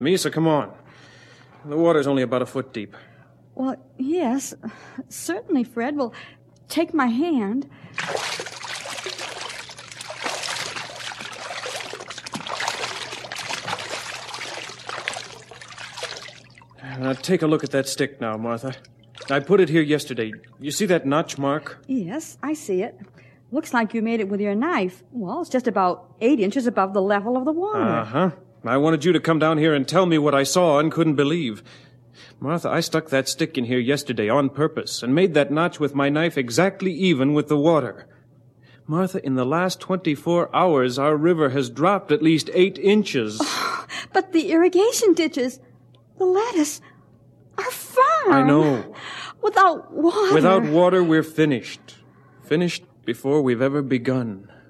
Misa, come on. The water's only about a foot deep. Well, yes, certainly, Fred. Well, take my hand. Take a look at that stick now, Martha. I put it here yesterday. You see that notch mark? Yes, I see it. Looks like you made it with your knife. Well, it's just about 8 inches above the level of the water. Uh-huh. I wanted you to come down here and tell me what I saw and couldn't believe. Martha, I stuck that stick in here yesterday on purpose and made that notch with my knife exactly even with the water. Martha, in the last 24 hours, our river has dropped at least 8 inches. Oh, but the irrigation ditches, the lettuce, our farm. I know. Without water. Without water, we're finished. Finished before we've ever begun.